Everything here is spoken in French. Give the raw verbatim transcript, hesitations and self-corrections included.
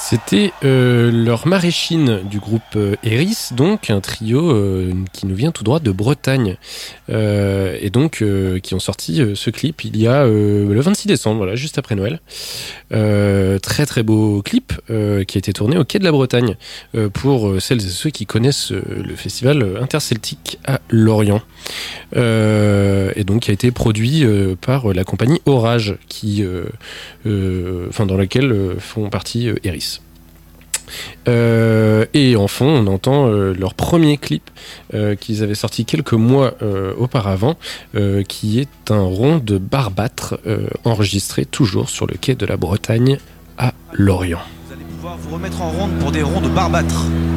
C'était euh, leur Maréchine du groupe euh, Eris, donc un trio euh, qui nous vient tout droit de Bretagne, euh, et donc euh, qui ont sorti euh, ce clip il y a euh, le vingt-six décembre, voilà, juste après Noël. Euh, très très beau clip euh, qui a été tourné au Quai de la Bretagne euh, pour euh, celles et ceux qui connaissent euh, le festival interceltique à Lorient. Euh, et donc qui a été produit euh, par la compagnie Orage, qui, euh, euh, enfin dans laquelle euh, font partie euh, Eris. Euh, et en fond, on entend euh, leur premier clip euh, qu'ils avaient sorti quelques mois euh, auparavant, euh, qui est un rond de barbâtre euh, enregistré toujours sur le quai de la Bretagne à Lorient. Vous allez pouvoir vous remettre en ronde pour des ronds de barbâtre.